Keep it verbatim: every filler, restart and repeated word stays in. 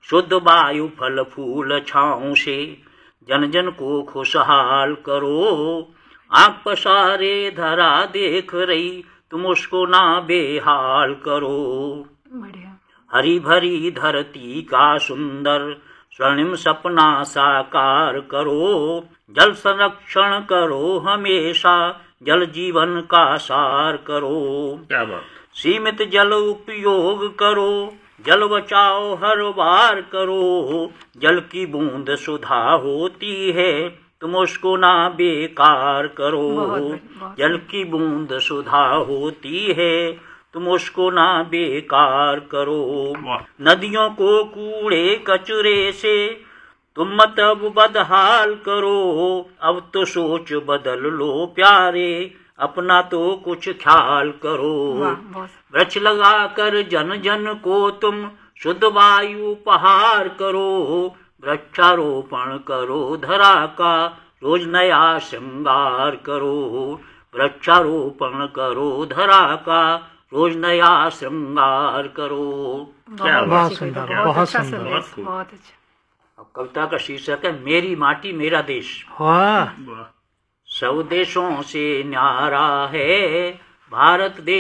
शुद्ध वायु फल फूल छाँव से जन जन को खुशहाल करो। आँख पसारे धरा देख रही तुम उसको ना बेहाल करो। हरी भरी धरती का सुंदर स्वर्णिम सपना साकार करो। जल संरक्षण करो हमेशा जल जीवन का सार करो। क्या बात। सीमित जल उपयोग करो जल बचाओ हर बार करो। जल की बूंद सुधा होती है तुम उसको ना बेकार करो। जल की बूंद सुधा होती है तुम उसको ना बेकार करो। नदियों को कूड़े कचरे से तुम मत अब बदहाल करो। अब तो सोच बदल लो प्यारे अपना तो कुछ ख्याल करो। वृक्ष लगा कर जन जन को तुम शुद्ध वायु उपहार करो। वृक्षारोपण करो धरा का रोज नया श्रृंगार करो। वृक्षारोपण करो धरा का रोज नया श्रृंगार करो। बहुत सुंदर, बहुत सुंदर, बहुत अच्छा। अब कविता का शीर्षक है मेरी माटी मेरा देश। वाह। सब देशों से न्यारा है भारत देश